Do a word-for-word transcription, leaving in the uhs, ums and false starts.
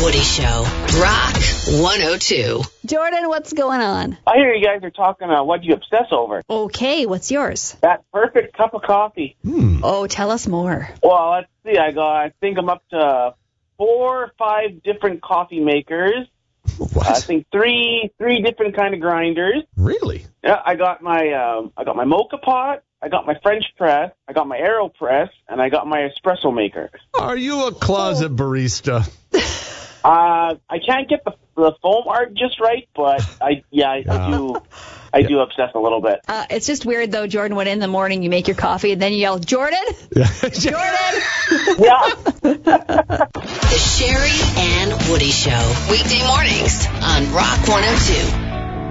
Woody Show. Rock one oh two. Jordan, what's going on? I hear you guys are talking uh, what do you obsess over? Okay, what's yours? That perfect cup of coffee. Hmm. Oh, tell us more. Well, let's see. I got. I think I'm up to four or five different coffee makers. What? I think three three different kind of grinders. Really? Yeah, I got my um, I got my mocha pot. I got my French press. I got my AeroPress, and I got my espresso maker. Are you a closet barista? Uh, I can't get the, the foam art just right, but I yeah I, I do I do obsess a little bit. Uh, it's just weird, though, Jordan, when in the morning you make your coffee and then you yell, Jordan? Jordan? Yeah. The Sherry and Woody Show. Weekday mornings on Rock one oh two.